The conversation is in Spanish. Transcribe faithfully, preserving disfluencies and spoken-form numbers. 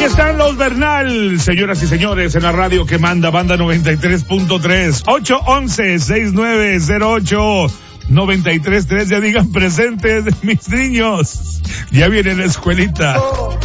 están los Bernal, señoras y señores, en la radio que manda, Banda noventa y tres punto tres, ocho once, sesenta y nueve cero ocho, noventa y tres tres, ya digan presentes, mis niños, ya viene la escuelita.